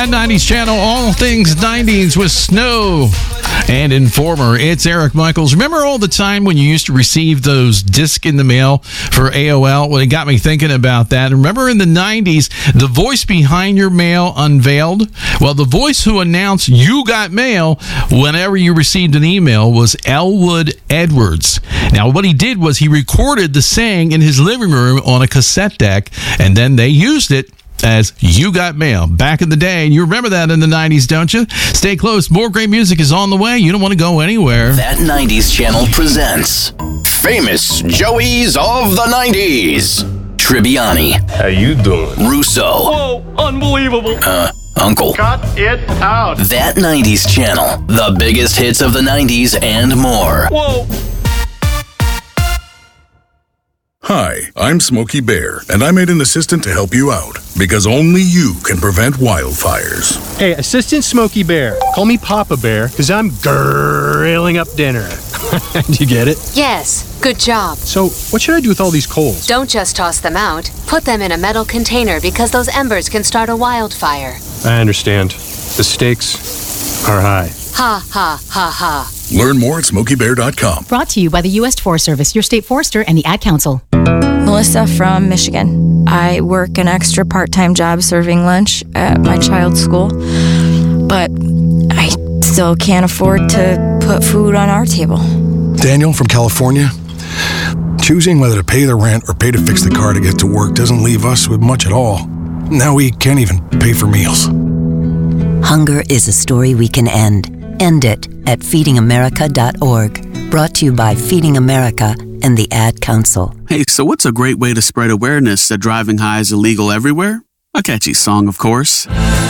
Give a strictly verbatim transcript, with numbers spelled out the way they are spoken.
That nineties channel, all things nineties with Snow and Informer. It's Eric Michaels. Remember all the time when you used to receive those discs in the mail for A O L? Well, it got me thinking about that. Remember in the nineties, the voice behind your mail unveiled? Well, the voice who announced you got mail whenever you received an email was Elwood Edwards. Now, what he did was he recorded the saying in his living room on a cassette deck, and then they used it as You Got Mail back in the day. And you remember that in the nineties, don't you? Stay close. More great music is on the way. You don't want to go anywhere. That nineties channel presents Famous Joeys of the nineties. Tribbiani. How you doing? Russo. Whoa, unbelievable. Uh, Uncle. Cut it out. That nineties channel. The biggest hits of the nineties and more. Whoa. Hi, I'm Smokey Bear, and I made an assistant to help you out, because only you can prevent wildfires. Hey, Assistant Smokey Bear, call me Papa Bear, because I'm grilling up dinner. Do you get it? Yes, good job. So, what should I do with all these coals? Don't just toss them out. Put them in a metal container because those embers can start a wildfire. I understand. The stakes are high. Ha, ha, ha, ha. Learn more at smokey bear dot com. Brought to you by the U S Forest Service, your state forester, and the Ad Council. Melissa from Michigan. I work an extra part-time job serving lunch at my child's school, but I still can't afford to put food on our table. Daniel from California. Choosing whether to pay the rent or pay to fix the car to get to work doesn't leave us with much at all. Now we can't even pay for meals. Hunger is a story we can end. End it at feeding america dot org. Brought to you by Feeding America and the Ad Council. Hey, so what's a great way to spread awareness that driving high is illegal everywhere? A catchy song, of course.